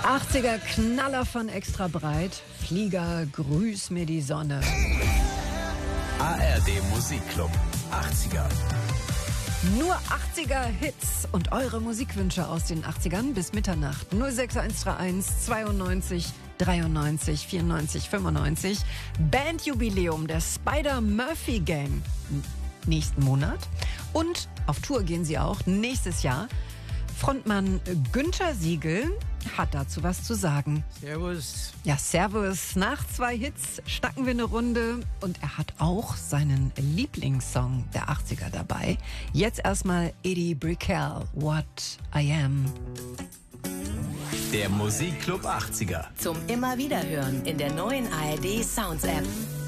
80er Knaller von Extra breit. Flieger, grüß mir die Sonne. ARD Musikclub 80er. Nur 80er Hits und eure Musikwünsche aus den 80ern bis Mitternacht. 06131 92 93 94 95. Bandjubiläum der Spider-Murphy Gang nächsten Monat. Und auf Tour gehen sie auch nächstes Jahr. Frontmann Günther Siegel hat dazu was zu sagen. Servus. Ja, servus. Nach 2 Hits schnacken wir eine Runde und er hat auch seinen Lieblingssong der 80er dabei. Jetzt erstmal Eddie Brickell, What I Am. Der Musikclub 80er. Zum immer wieder hören in der neuen ARD Sounds App.